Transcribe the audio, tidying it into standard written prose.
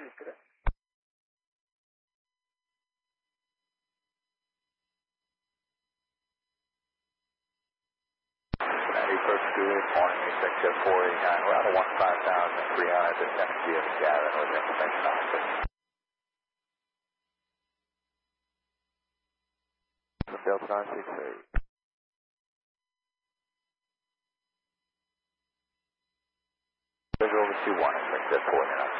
Approach to morning, executive 489, route 15,300, attempt to be gathering with information officer. Delta 968. Visual to 1, executive 489.